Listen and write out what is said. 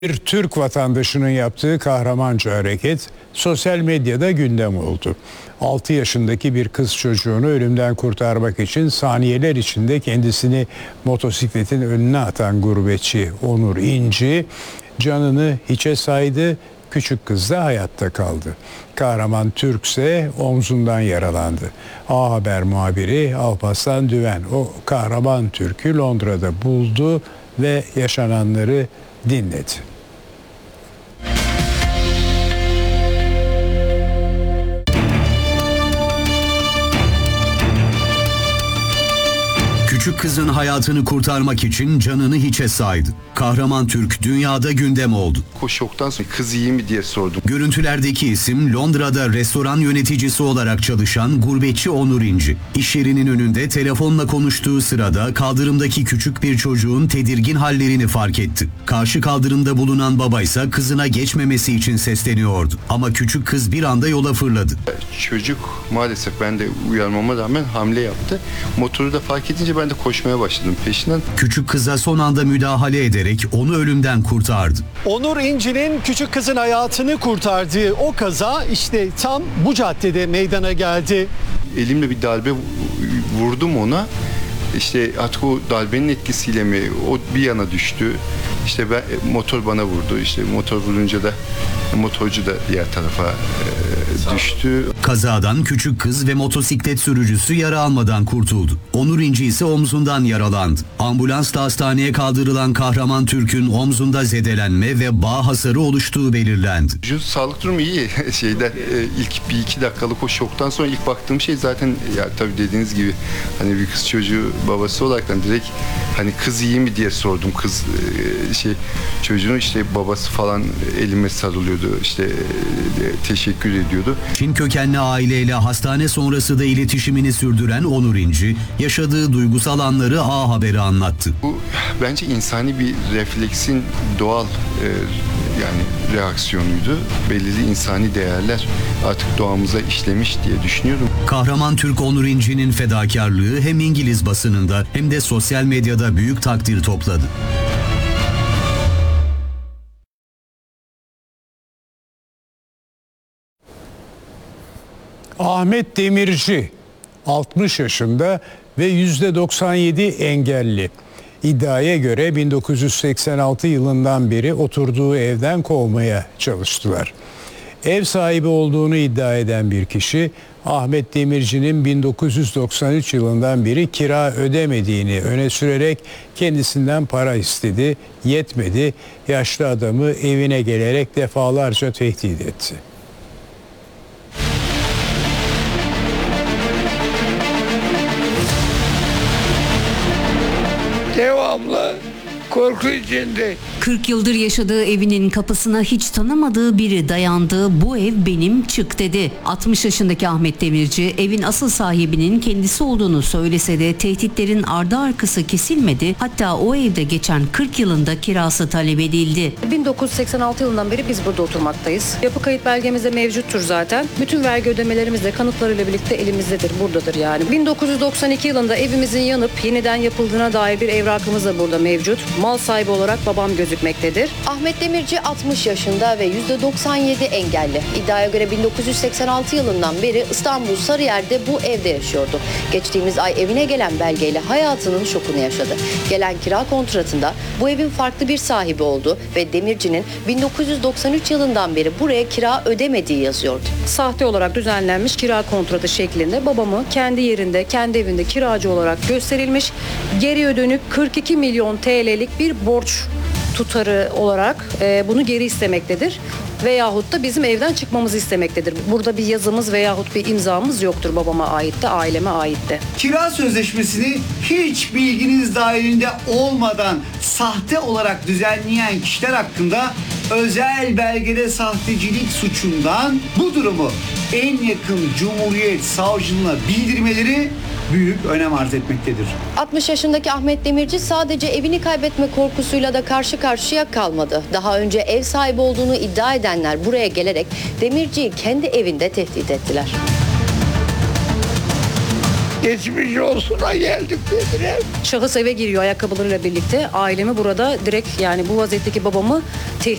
Bir Türk vatandaşının yaptığı kahramanca hareket sosyal medyada gündem oldu. 6 yaşındaki bir kız çocuğunu ölümden kurtarmak için saniyeler içinde kendisini motosikletin önüne atan gurbetçi Onur İnci canını hiçe saydı. Küçük kız da hayatta kaldı. Kahraman Türk ise omzundan yaralandı. A Haber muhabiri Alparslan Düven o kahraman Türk'ü Londra'da buldu ve yaşananları dinledi. Küçük kızın hayatını kurtarmak için canını hiçe saydı. Kahraman Türk dünyada gündem oldu. Şoktan sonra kız iyi mi diye sordum. Görüntülerdeki isim Londra'da restoran yöneticisi olarak çalışan gurbetçi Onur İnci. İş yerinin önünde telefonla konuştuğu sırada kaldırımdaki küçük bir çocuğun tedirgin hallerini fark etti. Karşı kaldırımda bulunan babaysa kızına geçmemesi için sesleniyordu. Ama küçük kız bir anda yola fırladı. Çocuk maalesef ben de uyarmama rağmen hamle yaptı. Motoru da fark edince ben de koşmaya başladım peşinden. Küçük kıza son anda müdahale ederek onu ölümden kurtardı. Onur İnci'nin küçük kızın hayatını kurtardığı o kaza işte tam bu caddede meydana geldi. Elimle bir darbe vurdum ona. İşte artık o darbenin etkisiyle mi o bir yana düştü. İşte motor bana vurdu. İşte motor vurunca da motorcu da diğer tarafa düştü. Kazadan küçük kız ve motosiklet sürücüsü yara almadan kurtuldu. Onur İnci ise omzundan yaralandı. Ambulansla hastaneye kaldırılan kahraman Türk'ün omzunda zedelenme ve bağ hasarı oluştuğu belirlendi. Sağlık durumu iyi. İlk bir iki dakikalık o şoktan sonra ilk baktığım şey zaten ya tabii dediğiniz gibi hani bir kız çocuğu babası olarak direkt hani kız iyi mi diye sordum. Kız çocuğun işte babası falan elime sarılıyordu. İşte teşekkür ediyordu. Çin kökenli aileyle hastane sonrası da iletişimini sürdüren Onur İnci yaşadığı duygusal anları A Haber'e anlattı. Bu bence insani bir refleksin doğal yani reaksiyonuydu. Belirli insani değerler artık doğamıza işlemiş diye düşünüyorum. Kahraman Türk Onur İnci'nin fedakarlığı hem İngiliz basınında hem de sosyal medyada büyük takdir topladı. Ahmet Demirci 60 yaşında ve %97 engelli. İddiaya göre 1986 yılından beri oturduğu evden kovmaya çalıştılar. Ev sahibi olduğunu iddia eden bir kişi Ahmet Demirci'nin 1993 yılından beri kira ödemediğini öne sürerek kendisinden para istedi. Yetmedi, yaşlı adamı evine gelerek defalarca tehdit etti. Devamlı korku içinde. 40 yıldır yaşadığı evinin kapısına hiç tanımadığı biri dayandı. Bu ev benim, çık dedi. 60 yaşındaki Ahmet Demirci evin asıl sahibinin kendisi olduğunu söylese de tehditlerin ardı arkası kesilmedi. Hatta o evde geçen 40 yılında kirası talep edildi. 1986 yılından beri biz burada oturmaktayız. Yapı kayıt belgemizde mevcuttur zaten. Bütün vergi ödemelerimiz de kanıtlarıyla birlikte elimizdedir, buradadır yani. 1992 yılında evimizin yanıp yeniden yapıldığına dair bir evrakımız da burada mevcut. Mal sahibi olarak babam gözükmektedir. Ahmet Demirci 60 yaşında ve %97 engelli. İddiaya göre 1986 yılından beri İstanbul Sarıyer'de bu evde yaşıyordu. Geçtiğimiz ay evine gelen belgeyle hayatının şokunu yaşadı. Gelen kira kontratında bu evin farklı bir sahibi olduğu ve Demirci'nin 1993 yılından beri buraya kira ödemediği yazıyordu. Sahte olarak düzenlenmiş kira kontratı şeklinde babamı kendi yerinde, kendi evinde kiracı olarak gösterilmiş. Geriye dönük 42 milyon TL'lik bir borç tutarı olarak bunu geri istemektedir. Veyahut da bizim evden çıkmamızı istemektedir. Burada bir yazımız veyahut bir imzamız yoktur, babama ait de aileme ait de. Kira sözleşmesini hiç bilginiz dahilinde olmadan sahte olarak düzenleyen kişiler hakkında özel belgede sahtecilik suçundan bu durumu en yakın Cumhuriyet Savcılığına bildirmeleri büyük önem arz etmektedir. 60 yaşındaki Ahmet Demirci sadece evini kaybetme korkusuyla da karşı karşıya kalmadı. Daha önce ev sahibi olduğunu iddia edenler buraya gelerek Demirci'yi kendi evinde tehdit ettiler. Geçmiş olsuna geldik dediler. Şahıs eve giriyor ayakkabılarıyla birlikte. Ailemi burada direkt, yani bu vaziyetteki babamı tehdit